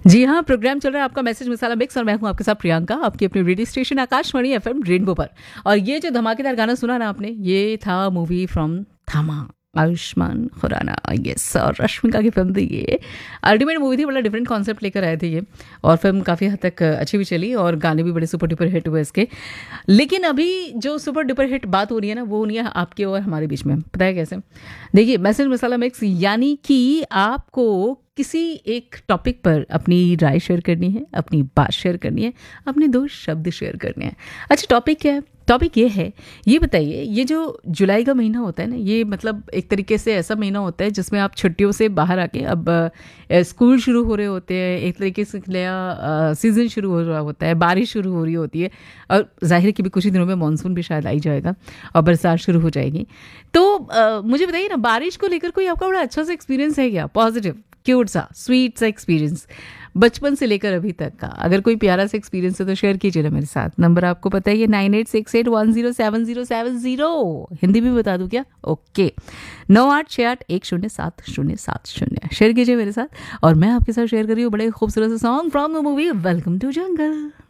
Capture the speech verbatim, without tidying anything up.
जी हाँ, प्रोग्राम चल रहा है आपका मैसेज मसाला मिक्स और मैं हूँ आपके साथ प्रियंका, आपकी अपनी radio station Akashvani FM rainbow पर। और ये जो धमाकेदार गाना सुना ना आपने, ये था मूवी फ्रॉम थामा, आयुष्मान खुराना, यस, और रश्मिका की फिल्म थी ये। अल्टीमेट मूवी थी, बड़ा डिफरेंट कॉन्सेप्ट लेकर आए थे ये, और फिल्म काफ़ी हद तक अच्छी भी चली और गाने भी बड़े सुपर डुपर हिट हुए इसके। लेकिन अभी जो सुपर डुपर हिट बात हो रही है ना, वो हो रही है आपके और हमारे बीच में। पता है कैसे? देखिए, मैसेज मसाला मिक्स यानी कि आपको किसी एक टॉपिक पर अपनी राय शेयर करनी है, अपनी बात शेयर करनी है, अपने दो शब्द शेयर करने हैं। अच्छा, टॉपिक क्या है? टॉपिक ये है, ये बताइए, ये जो जुलाई का महीना होता है ना, ये मतलब एक तरीके से ऐसा महीना होता है जिसमें आप छुट्टियों से बाहर आके, अब अ, स्कूल शुरू हो रहे होते हैं, एक तरीके से नया सीज़न शुरू हो रहा होता है, बारिश शुरू हो रही होती है, और जाहिर है कि भी कुछ ही दिनों में मानसून भी शायद आई जाएगा और बरसात शुरू हो जाएगी। तो अ, मुझे बताइए ना, बारिश को लेकर कोई आपका बड़ा अच्छा सा एक्सपीरियंस है क्या? पॉजिटिव, क्यूट सा, स्वीट सा एक्सपीरियंस बचपन से लेकर अभी तक का? अगर कोई प्यारा सा एक्सपीरियंस है तो शेयर कीजिए ना मेरे साथ। नंबर आपको पता है, ये nine eight six eight one zero seven zero seven zero. Hindi भी बता दूं क्या? ओके, नौ आठ छः आठ एक शून्य सात शून्य सात शून्य। शेयर कीजिए मेरे साथ और मैं आपके साथ शेयर कर रही हूँ बड़े खूबसूरत से song from the movie welcome to jungle.